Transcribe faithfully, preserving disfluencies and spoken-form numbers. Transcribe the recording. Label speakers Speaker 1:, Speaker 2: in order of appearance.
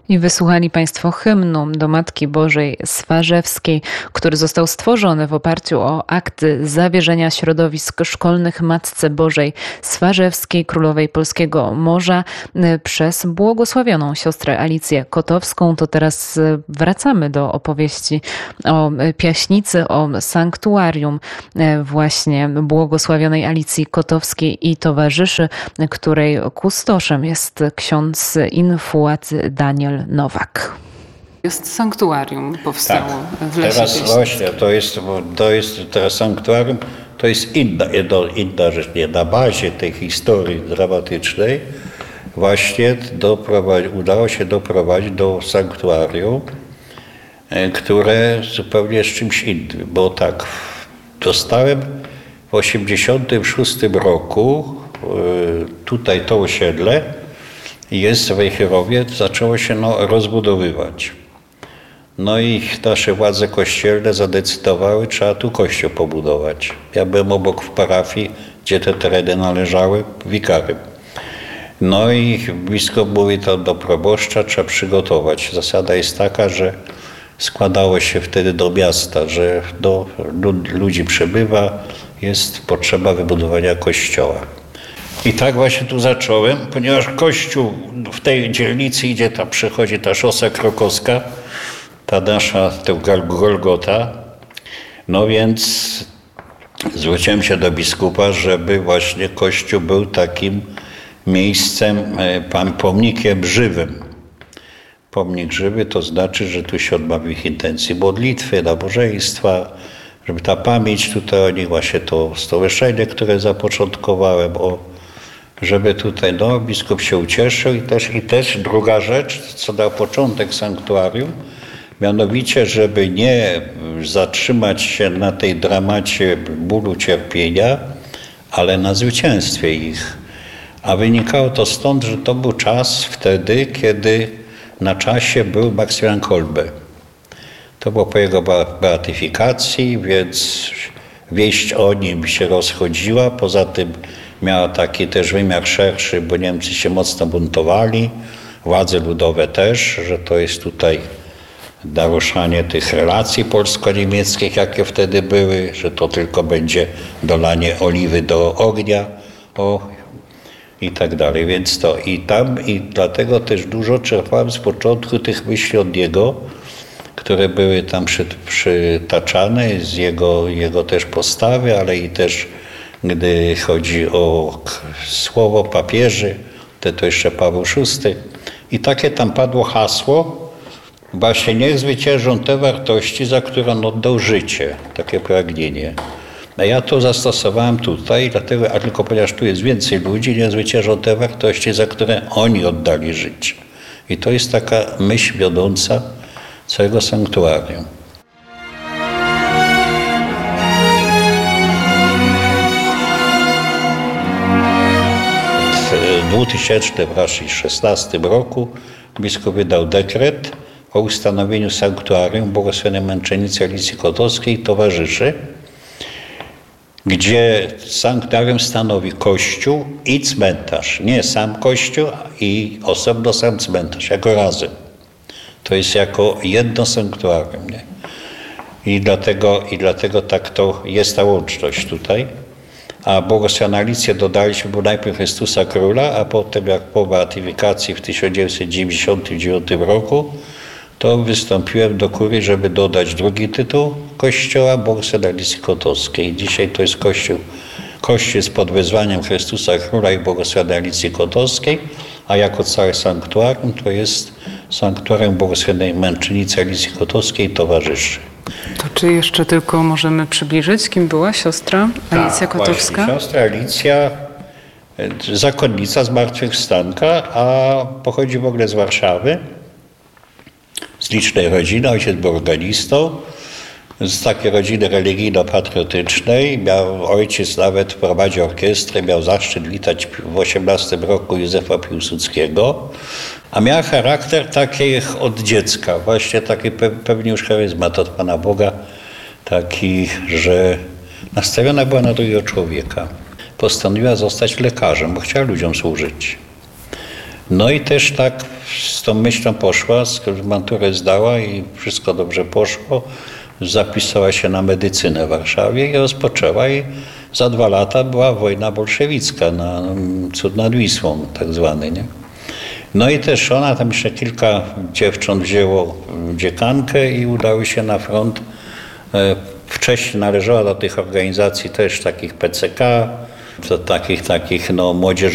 Speaker 1: I wysłuchali Państwo hymnu do Matki Bożej Swarzewskiej, który został stworzony w oparciu o akty zawierzenia środowisk szkolnych Matce Bożej Swarzewskiej, Królowej Polskiego Morza przez błogosławioną siostrę Alicję Kotowską. To teraz wracamy do opowieści o Piaśnicy, o sanktuarium właśnie błogosławionej Alicji Kotowskiej i towarzyszy, której kustoszem jest ksiądz infuat Daniel Nowak. Jest sanktuarium, powstało tak, w Lesie
Speaker 2: teraz
Speaker 1: Pieśnickim.
Speaker 2: Właśnie, to jest, to jest teraz sanktuarium, to jest inna, inna rzecz. Nie, na bazie tej historii dramatycznej właśnie doprowadzi, udało się doprowadzić do sanktuarium, które zupełnie jest czymś innym, bo tak, dostałem w osiemdziesiątym szóstym roku tutaj to osiedle jest w Wejherowie, zaczęło się no, rozbudowywać. No i nasze władze kościelne zadecydowały, trzeba tu kościół pobudować. Ja byłem obok w parafii, gdzie te tereny należały, wikarym. No i biskup mówi to do proboszcza, trzeba przygotować. Zasada jest taka, że składało się wtedy do miasta, że do ludzi przybywa, jest potrzeba wybudowania kościoła. I tak właśnie tu zacząłem, ponieważ kościół w tej dzielnicy idzie, tam przechodzi ta szosa krakowska, ta nasza ta Golgota, no więc zwróciłem się do biskupa, żeby właśnie kościół był takim miejscem, pomnikiem żywym. Pomnik żywy to znaczy, że tu się odmawia ich intencji modlitwy, nabożeństwa, żeby ta pamięć tutaj o nich, właśnie to stowarzyszenie, które zapoczątkowałem, o, żeby tutaj, no, biskup się ucieszył i też, i też druga rzecz, co dał początek sanktuarium, mianowicie, żeby nie zatrzymać się na tej dramacie bólu, cierpienia, ale na zwycięstwie ich. A wynikało to stąd, że to był czas wtedy, kiedy na czasie był Maksymilian Kolbe. To było po jego beatyfikacji, więc wieść o nim się rozchodziła. Poza tym miała taki też wymiar szerszy, bo Niemcy się mocno buntowali, władze ludowe też, że to jest tutaj naruszanie tych relacji polsko-niemieckich, jakie wtedy były, że to tylko będzie dolanie oliwy do ognia o, i tak dalej. Więc to i tam, i dlatego też dużo czerpałem z początku tych myśli od niego, które były tam przy, przytaczane, z jego, jego też postawy, ale i też gdy chodzi o słowo papieży, to, to jeszcze Paweł szósty. I takie tam padło hasło, właśnie niech zwyciężą te wartości, za które on oddał życie, takie pragnienie. No ja to zastosowałem tutaj, dlatego, a tylko ponieważ tu jest więcej ludzi, niech zwyciężą te wartości, za które oni oddali życie. I to jest taka myśl wiodąca całego sanktuarium. W dwa tysiące szesnastym roku biskup wydał dekret o ustanowieniu sanktuarium błogosławionej męczennicy Alicji Kotowskiej i towarzyszy, gdzie sanktuarium stanowi kościół i cmentarz. Nie sam kościół i osobno sam cmentarz, jako razem. To jest jako jedno sanktuarium. Nie? I, dlatego, I dlatego tak to jest ta łączność tutaj. A błogosławioną Alicję dodaliśmy, bo najpierw Chrystusa Króla, a potem jak po beatyfikacji w tysiąc dziewięćset dziewięćdziesiątym dziewiątym roku, to wystąpiłem do kurii, żeby dodać drugi tytuł kościoła, błogosławionej Alicji Kotowskiej. Dzisiaj to jest kościół, kościół z pod wezwaniem Chrystusa Króla i błogosławionej Alicji Kotowskiej, a jako całe sanktuarium to jest sanktuarium błogosławionej męczennicy Alicji Kotowskiej i towarzyszy.
Speaker 1: To czy jeszcze tylko możemy przybliżyć, kim była siostra Alicja
Speaker 2: tak,
Speaker 1: Kotowska?
Speaker 2: Właśnie, siostra Alicja, zakonnica zmartwychwstanka, a pochodzi w ogóle z Warszawy, z licznej rodziny, ojciec był organistą, z takiej rodziny religijno-patriotycznej. Miał ojciec nawet prowadził orkiestrę, miał zaszczyt witać w osiemnastym roku Józefa Piłsudskiego, a miała charakter taki od dziecka, właśnie taki pewnie już charyzmat od Pana Boga, taki, że nastawiona była na drugiego człowieka. Postanowiła zostać lekarzem, bo chciała ludziom służyć. No i też tak z tą myślą poszła, maturę zdała i wszystko dobrze poszło. Zapisała się na medycynę w Warszawie i rozpoczęła i za dwa lata była wojna bolszewicka, na cud nad Wisłą tak zwany, nie? No i też ona, tam jeszcze kilka dziewcząt wzięło dziekankę i udały się na front. Wcześniej należała do tych organizacji też takich P C K, do takich, takich no, młodzież